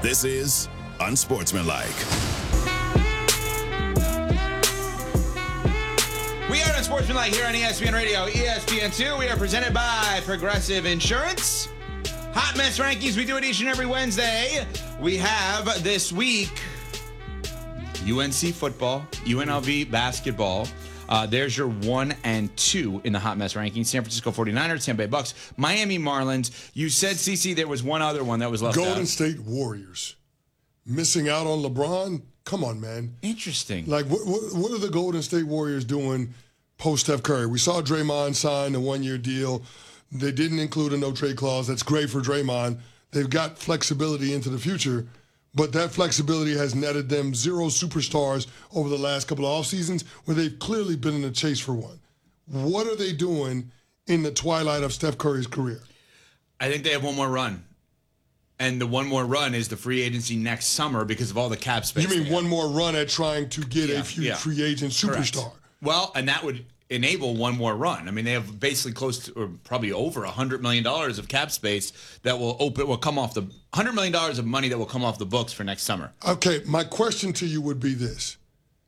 This is Unsportsmanlike. We are Unsportsmanlike here on ESPN Radio, ESPN2. We are presented by Progressive Insurance. Hot Mess Rankings, we do it each and every Wednesday. We have this week UNC football, UNLV basketball. There's your 1 and 2 in the Hot Mess Rankings. San Francisco 49ers, Tampa Bay Bucks, Miami Marlins. You said, CC, there was one other one that was left out. Golden State Warriors. Missing out on LeBron? Come on, man. Interesting. Like, what are the Golden State Warriors doing post Steph Curry? We saw Draymond sign a one-year deal. They didn't include a no-trade clause. That's great for Draymond. They've got flexibility into the future, but that flexibility has netted them 0 superstars over the last couple of off seasons where they've clearly been in the chase for one. What are they doing in the twilight of Steph Curry's career? I think they have one more run. And the one more run is the free agency next summer because of all the cap space. You mean one more run at trying to get a few free agent superstar? Correct. Well, and that would enable one more run. I mean, they have basically close to, or probably over $100 million of cap space that will come off the $100 million of money that will come off the books for next summer. Okay, my question to you would be this.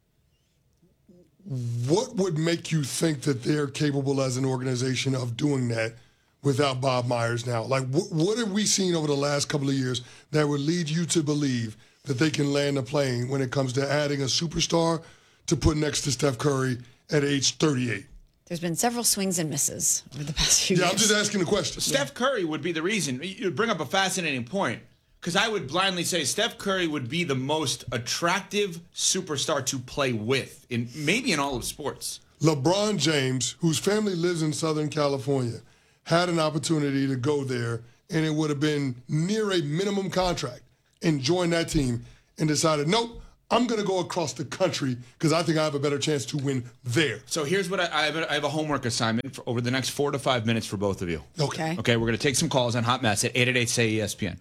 What would make you think that they're capable as an organization of doing that without Bob Myers now? Like, what have we seen over the last couple of years that would lead you to believe that they can land a plane when it comes to adding a superstar to put next to Steph Curry at age 38? There's been several swings and misses over the past few years. Yeah, I'm just asking the question. Steph Curry would be the reason. You bring up a fascinating point, because I would blindly say Steph Curry would be the most attractive superstar to play with, maybe in all of sports. LeBron James, whose family lives in Southern California, had an opportunity to go there, and it would have been near a minimum contract, and join that team, and decided, nope, I'm going to go across the country because I think I have a better chance to win there. So here's what I have a homework assignment for over the next 4 to 5 minutes for both of you. Okay. Okay, we're going to take some calls on Hot Mess at 888-SAY-ESPN.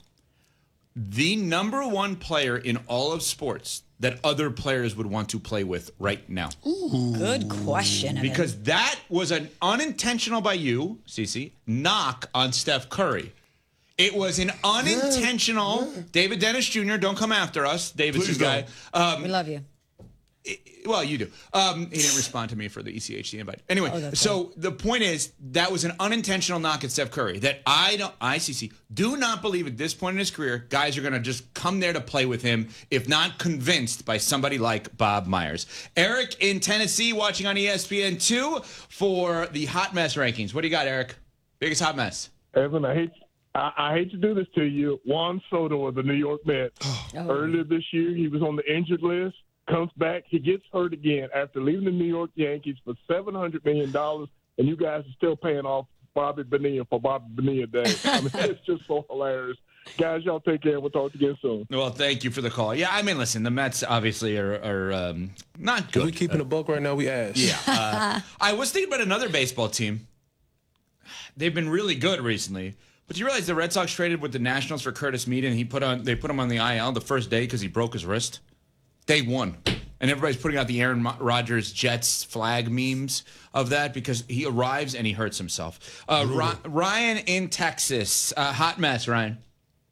The number one player in all of sports that other players would want to play with right now. Ooh. Good question. Because that was an unintentional by you, Cece, knock on Steph Curry. It was an unintentional. Yeah. David Dennis Jr., don't come after us. David's your guy. We love you. Well, you do. He didn't respond to me for the ECHC invite. Anyway, so the point is that was an unintentional knock at Steph Curry that ICC, do not believe at this point in his career, guys are going to just come there to play with him, if not convinced by somebody like Bob Myers. Eric in Tennessee watching on ESPN2 for the Hot Mess Rankings. What do you got, Eric? Biggest hot mess. Evan, I hate to do this to you. Juan Soto of the New York Mets. Earlier this year, he was on the injured list. Comes back, he gets hurt again after leaving the New York Yankees for $700 million, and you guys are still paying off Bobby Bonilla for Bobby Bonilla Day. I mean, it's just so hilarious. Guys, y'all take care. We'll talk again soon. Well, thank you for the call. Yeah, I mean, listen, the Mets obviously are not good. Are we keeping a buck right now? We asked. Yeah. I was thinking about another baseball team. They've been really good recently. But do you realize the Red Sox traded with the Nationals for Curtis Mead, and they put him on the IL the first day because he broke his wrist? Day one. And everybody's putting out the Aaron Rodgers Jets flag memes of that because he arrives and he hurts himself. Ryan in Texas. Hot mess, Ryan.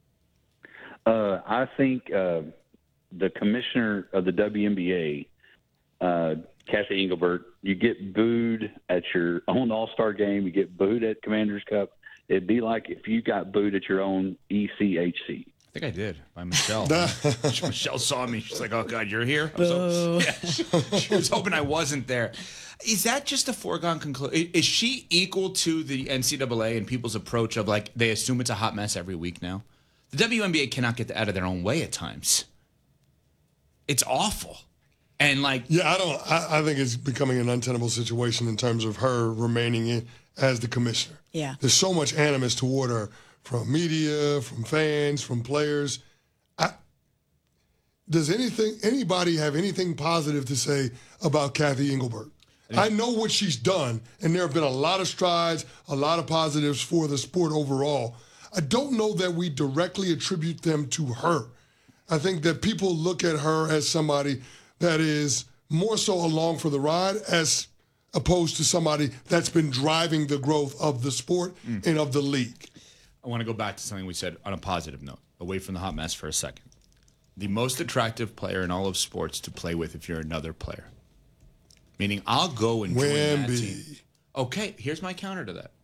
I think the commissioner of the WNBA, Kathy Engelbert, you get booed at your own All-Star game. You get booed at Commander's Cup. It'd be like if you got booed at your own ECHC. I think I did by Michelle. Michelle saw me. She's like, "Oh God, you're here." She was hoping I wasn't there. Is that just a foregone conclusion? Is she equal to the NCAA and people's approach of like they assume it's a hot mess every week now? The WNBA cannot get out of their own way at times. It's awful, and like I think it's becoming an untenable situation in terms of her remaining in as the commissioner. Yeah, there's so much animus toward her. From media, from fans, from players. Does anybody have anything positive to say about Kathy Engelbert? I know what she's done, and there have been a lot of strides, a lot of positives for the sport overall. I don't know that we directly attribute them to her. I think that people look at her as somebody that is more so along for the ride as opposed to somebody that's been driving the growth of the sport and of the league. I want to go back to something we said on a positive note, away from the hot mess for a second. the most attractive player in all of sports to play with if you're another player. Meaning, I'll go and join that team. Wemby. Okay, here's my counter to that.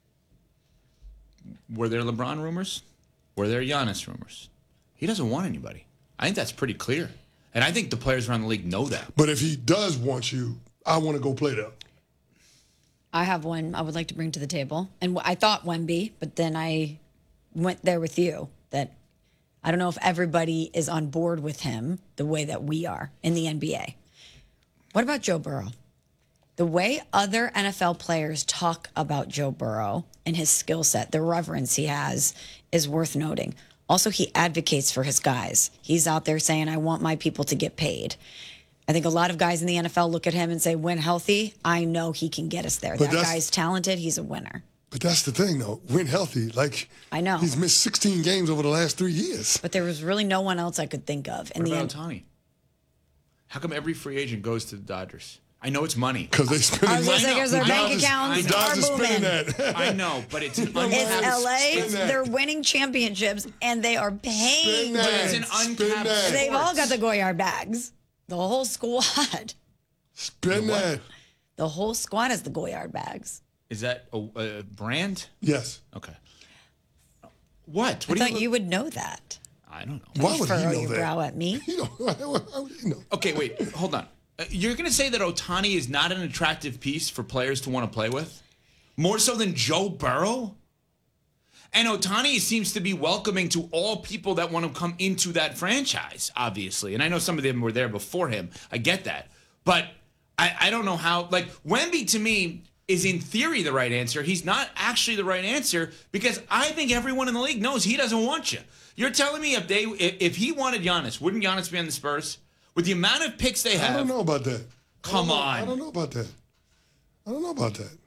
Were there LeBron rumors? Were there Giannis rumors? He doesn't want anybody. I think that's pretty clear. And I think the players around the league know that. But if he does want you, I want to go play there. I have one I would like to bring to the table. And I thought Wemby, but then I went there with you that I don't know if everybody is on board with him the way that we are in the NBA. What about Joe Burrow? The way other NFL players talk about Joe Burrow and his skill set, the reverence he has, is worth noting. Also, he advocates for his guys. He's out there saying, I want my people to get paid. I think a lot of guys in the NFL look at him and say, when healthy, I know he can get us there. But that guy's talented. He's a winner. But that's the thing, though. When healthy, like I know. he's missed 16 games over the last 3 years. But there was really no one else I could think of. What about Ohtani? How come every free agent goes to the Dodgers? I know it's money. Because they spending I was going to say, because their bank Dodgers- accounts the Dodgers are spending booming. that. I know, but it's an It's untapped. LA. Spin that. They're winning championships, and they are paying. Spin that. But it's an Spin untapped. that. They've all got the sports. Goyard bags. The whole squad. Spend that. The whole squad has the Goyard bags. Is that a brand? Yes. Okay. What? I What do thought you would know that. I don't know. Why would he Furrow know your that? brow at me. You know, how would he know? Okay, wait. Hold on. You're going to say that Ohtani is not an attractive piece for players to want to play with? More so than Joe Burrow? And Ohtani seems to be welcoming to all people that want to come into that franchise, obviously. And I know some of them were there before him. I get that. But I don't know how. Like, Wemby, to me, is in theory the right answer. He's not actually the right answer because I think everyone in the league knows he doesn't want you. You're telling me if he wanted Giannis, wouldn't Giannis be on the Spurs? With the amount of picks they have. I don't know about that. Come on. I don't know about that. I don't know about that.